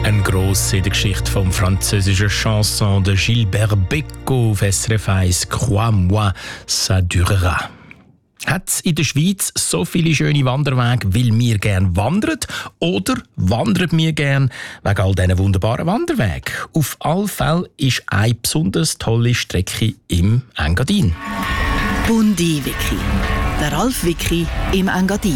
Ein Gross in der Geschichte vom französischen Chanson de Gilbert Bécaud auf SRF 1 «Crois-moi, ça durera». Hat es in der Schweiz so viele schöne Wanderwege, weil wir gerne wandern? Oder wandern wir gerne wegen all diesen wunderbaren Wanderwegen? Auf alle Fälle ist eine besonders tolle Strecke im Engadin. Bundi-Wiki. Der Ralf-Wiki im Engadin.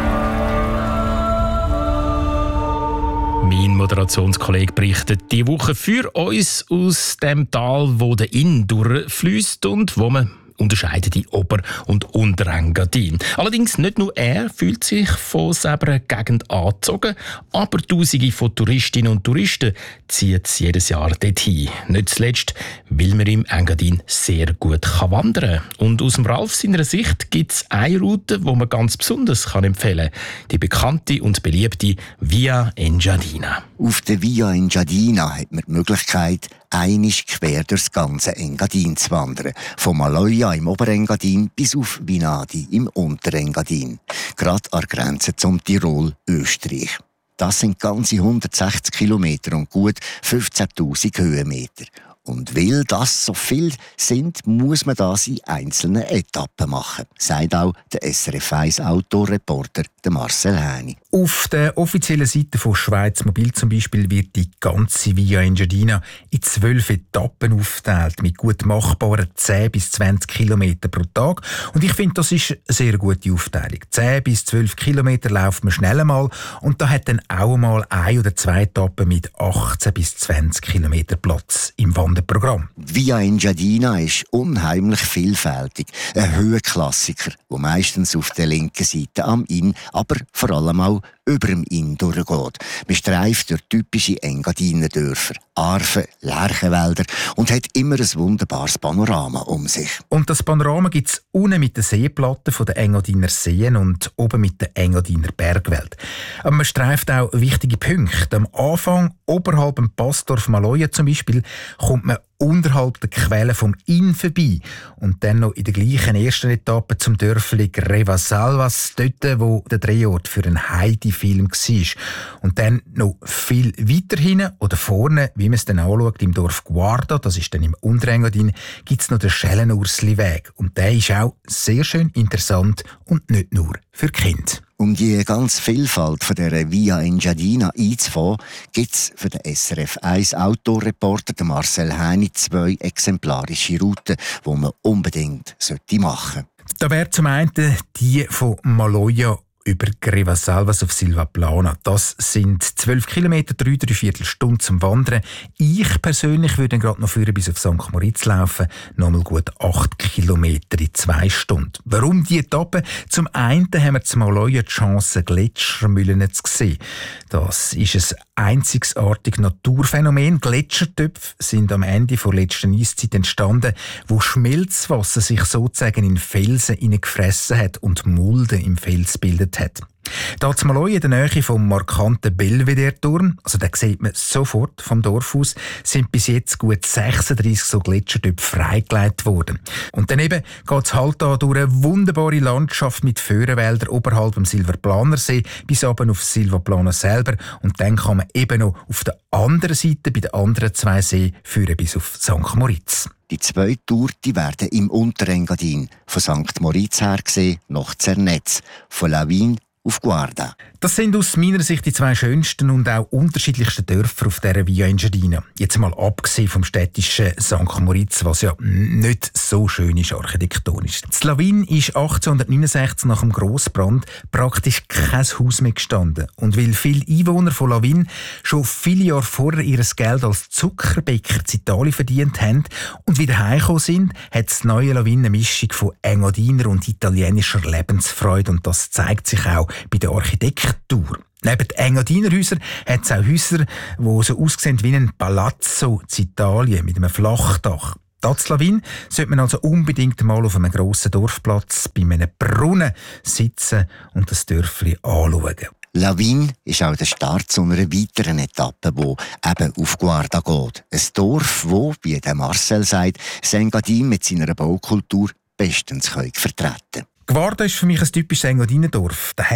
Mein Moderationskollege berichtet diese Woche für uns aus dem Tal, wo der Inn durchfliesst und wo man unterscheidet in Ober- und Unterengadin. Allerdings nicht nur er fühlt sich von selber Gegend angezogen, aber Tausende von Touristinnen und Touristen ziehen jedes Jahr dorthin. Nicht zuletzt, weil man im Engadin sehr gut wandern kann. Und aus dem Ralf seiner Sicht gibt es eine Route, die man ganz besonders empfehlen kann. Die bekannte und beliebte Via Engadina. Auf der Via Engadina hat man die Möglichkeit, einmal quer durchs ganze Engadin zu wandern. Von Maloja im Oberengadin bis auf Vinadi im Unterengadin. Gerade an der Grenze zum Tirol, Österreich. Das sind ganze 160 Kilometer und gut 15.000 Höhenmeter. Und weil das so viel sind, muss man das in einzelnen Etappen machen, sagt auch der SRF 1 Autoreporter Marcel Häni. Auf der offiziellen Seite von Schweiz Mobil zum Beispiel wird die ganze Via Engadina in 12 Etappen aufgeteilt, mit gut machbaren 10 bis 20 Kilometer pro Tag. Und ich finde, das ist eine sehr gute Aufteilung. 10 bis 12 Kilometer läuft man schnell einmal und da hat dann auch mal 1 oder 2 Etappen mit 18 bis 20 Kilometer Platz im Wanderprogramm. Via Engadina ist unheimlich vielfältig. Ein Höhenklassiker, der meistens auf der linken Seite am Inn, aber vor allem auch über dem Inn durchgeht. Man streift durch typische Engadiner Dörfer, Arven, Lärchenwälder und hat immer ein wunderbares Panorama um sich. Und das Panorama gibt es unten mit den Seeplatten der Engadiner Seen und oben mit der Engadiner Bergwelt. Aber man streift auch wichtige Punkte. Am Anfang, oberhalb dem Passdorf Maloja zum Beispiel, kommt man unterhalb der Quelle vom Inn vorbei und dann noch in der gleichen ersten Etappe zum Dörfli Grevasalvas, dort wo der Drehort für einen Heidi-Film war. Und dann noch viel weiter hinten oder vorne, wie man es dann anschaut, im Dorf Guarda, das ist dann im Unterengadin, gibt es noch den Schellenursli-Weg. Und der ist auch sehr schön interessant und nicht nur für Kinder. Um die ganze Vielfalt von der Via Engadina einzufangen, gibt es für den SRF 1 Autoreporter Marcel Häni 2 exemplarische Routen, die man unbedingt machen sollte. Da wäre zum einen die von Maloja über Grevasalvas auf Silvaplana. Das sind 12 Kilometer, 3 Stunden zum Wandern. Ich persönlich würde gerade noch führen bis auf St. Moritz laufen. Nochmal gut 8 Kilometer in 2 Stunden. Warum die Etappe? Zum einen haben wir zum Maloja die Chance, Gletschermühlen zu sehen. Das ist ein einzigartiges Naturphänomen. Gletschertöpfe sind am Ende der letzten Eiszeit entstanden, wo Schmelzwasser sich sozusagen in Felsen hineingefressen hat und Mulden im Fels bildet hat. Da zu Maloja in der Nähe vom markanten Belvedere-Turm, also den sieht man sofort vom Dorf aus, sind bis jetzt gut 36 so Gletschertöpfe freigelegt worden. Und daneben geht es halt da durch eine wunderbare Landschaft mit Föhrenwäldern oberhalb dem Silvaplanersee bis oben auf Silvaplana selber. Und dann kann man eben noch auf der anderen Seite bei den anderen 2 Seen führen bis auf St. Moritz. Die 2 Touren werden im Unterengadin von St. Moritz her gesehen nach Zernetz, von Lavin auf Guarda. Das sind aus meiner Sicht die 2 schönsten und auch unterschiedlichsten Dörfer auf dieser Via Engadina. Jetzt mal abgesehen vom städtischen St. Moritz, was ja nicht so schön ist architektonisch. Das Lavin ist 1869 nach dem Grossbrand praktisch kein Haus mehr gestanden. Und weil viele Einwohner von Lavin schon viele Jahre vorher ihr Geld als Zuckerbäcker in Italien verdient haben und wieder heimgekommen sind, hat das neue Lavin eine Mischung von Engadiner und italienischer Lebensfreude. Und das zeigt sich auch bei der Architektur. Neben den Engadinerhäusern hat es auch Häuser, die so aussehen wie ein Palazzo in Italien mit einem Flachdach. Da zu Lavin sollte man also unbedingt mal auf einem grossen Dorfplatz bei einem Brunnen sitzen und das Dörfli anschauen. Lavin ist auch der Start zu einer weiteren Etappe, die eben auf Guarda geht. Ein Dorf, wo, wie der Marcel sagt, Engadin mit seiner Baukultur bestens vertreten kann. Guarda ist für mich ein typisches Engadinerdorf. Da hat es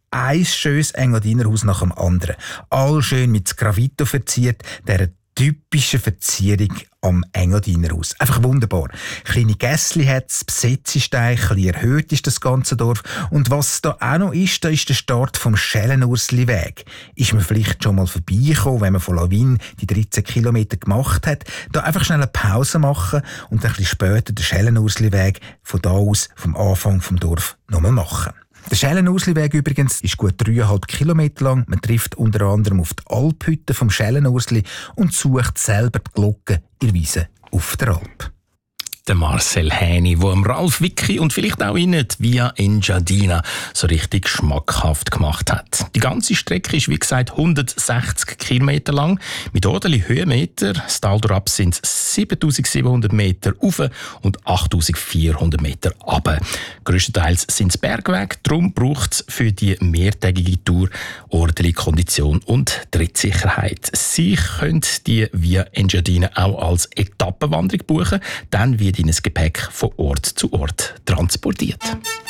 ein schönes Engadinerhaus nach dem anderen. All schön mit Gravito verziert, dieser typische Verzierung am Engadinerhaus. Einfach wunderbar. Kleine Gässli hat es, Besetzestein, ein bisschen erhöht ist das ganze Dorf. Und was da auch noch ist, da ist der Start vom Schellenursli-Weg. Ist man vielleicht schon mal vorbeigekommen, wenn man von Lawin die 13 Kilometer gemacht hat, da einfach schnell eine Pause machen und ein bisschen später den Schellenursli-Weg von da aus, vom Anfang vom Dorf, nochmal machen. Der Schellenursli-Weg übrigens ist gut 3,5 Kilometer lang. Man trifft unter anderem auf die Alphütte vom Schellenursli und sucht selber die Glocken in der Wiese auf der Alp. Der Marcel Häni, der Ralf Wicki und vielleicht auch Ihnen die Via Engadina so richtig schmackhaft gemacht hat. Die ganze Strecke ist, wie gesagt, 160 Kilometer lang. Mit ordentlichen Höhenmeter. Das Tal durchab sind 7700 Meter rauf und 8400 Meter runter. Grösstenteils sind es Bergwege. Darum braucht es für die mehrtägige Tour ordentliche Kondition und Trittsicherheit. Sie können die Via Engadina auch als Etappenwanderung buchen. Dann wird Ihnen das Gepäck von Ort zu Ort transportiert.